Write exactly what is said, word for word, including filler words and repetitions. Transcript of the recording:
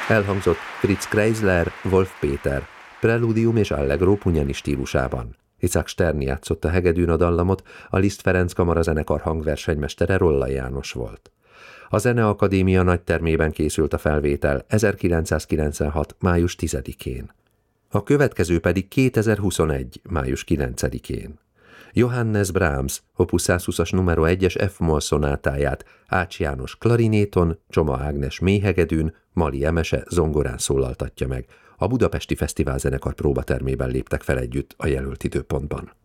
Elhangzott Fritz Kreisler, Wolf Péter, Preludium és Allegro Pugnani stílusában. Itzhak Stern játszott a hegedűn a dallamot, a Liszt Ferenc kamarazenekar hangversenymestere Rollai János volt. A Zeneakadémia nagytermében készült a felvétel ezerkilencszázkilencvenhat. május tizedikén. A következő pedig kétezer-huszonegy. május kilencedikén. Johannes Brahms opus százhúszas numero egyes F-moll szonátáját Ács János klarinéton, Csoma Ágnes mélyhegedűn, Mali Emese zongorán szólaltatja meg. A Budapesti Fesztiválzenekar próbatermében léptek fel együtt a jelölt időpontban.